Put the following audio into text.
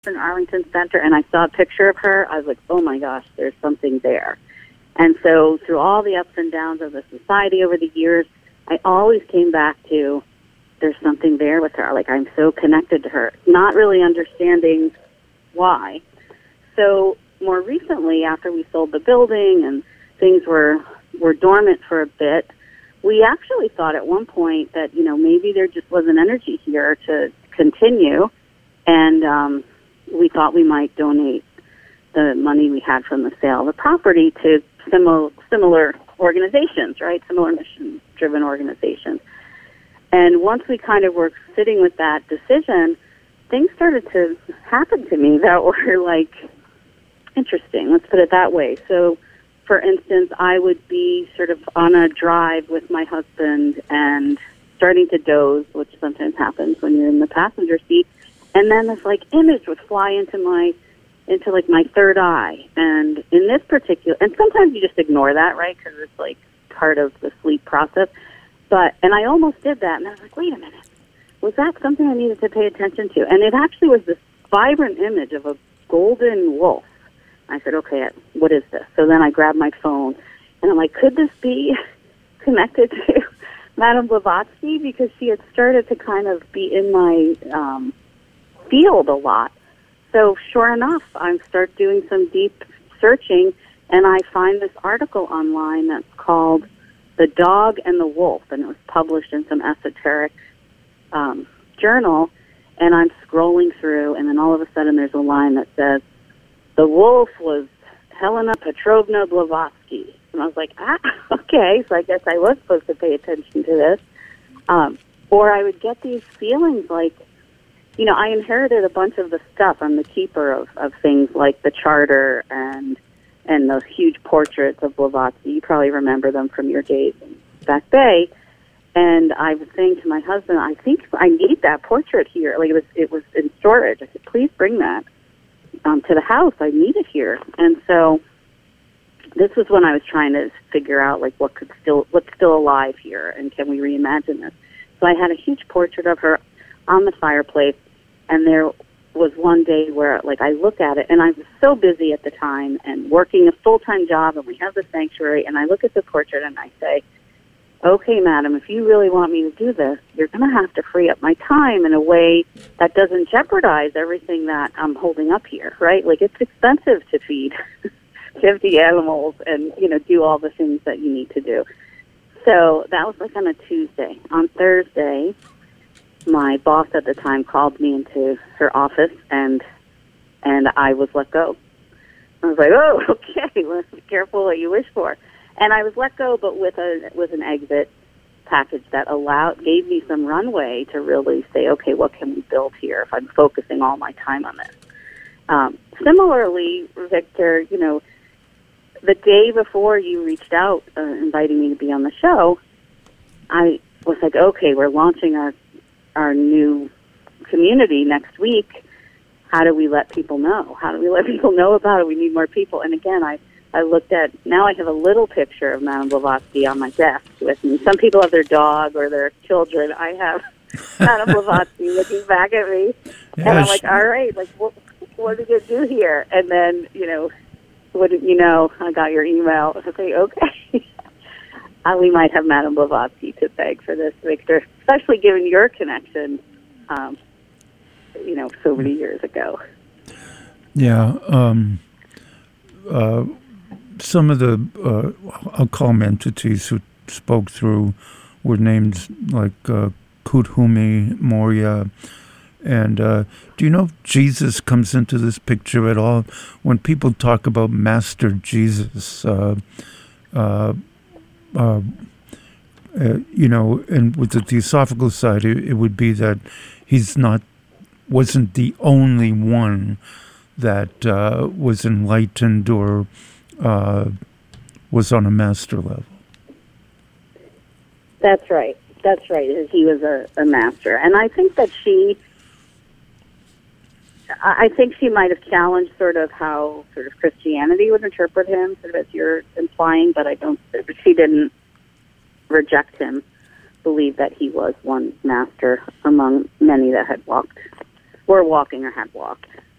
in Arlington Center, and I saw a picture of her. I was like, oh my gosh, there's something there. And so through all the ups and downs of the society over the years, I always came back to there's something there with her. Like, I'm so connected to her, not really understanding why. So more recently, after we sold the building and things were dormant for a bit, we actually thought at one point that, maybe there just was an energy here to continue. And we thought we might donate the money we had from the sale of the property to similar organizations, right? Similar mission-driven organizations. And once we kind of were sitting with that decision, things started to happen to me that were like interesting. Let's put it that way. So, for instance, I would be sort of on a drive with my husband and starting to doze, which sometimes happens when you're in the passenger seat. And then this image would fly into my third eye. And in this particular, and sometimes you just ignore that, right? Because it's part of the sleep process. And I almost did that, and I was like, wait a minute, was that something I needed to pay attention to? And it actually was this vibrant image of a golden wolf. I said, okay, what is this? So then I grabbed my phone, and I'm like, could this be connected to Madame Blavatsky? Because she had started to kind of be in my field a lot. So sure enough, I start doing some deep searching, and I find this article online that's called The Dog and the Wolf, and it was published in some esoteric journal, and I'm scrolling through, and then all of a sudden there's a line that says, the wolf was Helena Petrovna Blavatsky. And I was like, okay, so I guess I was supposed to pay attention to this. Or I would get these feelings like, I inherited a bunch of the stuff. I'm the keeper of things like the charter and those huge portraits of Blavatsky. You probably remember them from your days in Back Bay. And I was saying to my husband, I think I need that portrait here. It was in storage. I said, please bring that to the house. I need it here. And so this was when I was trying to figure out what's still alive here, and can we reimagine this? So I had a huge portrait of her on the fireplace, and there was one day where I look at it, and I was so busy at the time and working a full-time job, and we have the sanctuary, and I look at the portrait and I say, okay, madam, if you really want me to do this, you're going to have to free up my time in a way that doesn't jeopardize everything that I'm holding up here, right? It's expensive to feed 50 animals and, do all the things that you need to do. So that was on a Tuesday. On Thursday, my boss at the time called me into her office, and I was let go. I was like, oh, okay, well, be careful what you wish for. And I was let go, but with an exit package that gave me some runway to really say, okay, what can we build here if I'm focusing all my time on this? Similarly, Victor, the day before you reached out inviting me to be on the show, I was like, okay, we're launching our new community next week. How do we let people know? How do we let people know about it? We need more people. And again, I looked at, now I have a little picture of Madame Blavatsky on my desk with me. Some people have their dog or their children. I have Madame Blavatsky looking back at me. Yes. And I'm like, all right, what are we going to do here? And then, wouldn't you know, I got your email. I was like, okay. We might have Madame Blavatsky to thank for this, Victor, especially given your connection, so many years ago. Yeah. Some of the, I'll call them entities who spoke through were names like Kuthumi, Moria. And do you know if Jesus comes into this picture at all? When people talk about Master Jesus, and with the Theosophical side, it would be that he's wasn't the only one that was enlightened or was on a master level. That's right. He was a master. And I think that she might have challenged sort of how sort of Christianity would interpret him, sort of as you're implying, but she didn't reject him, believe that he was one master among many that were walking or had walked.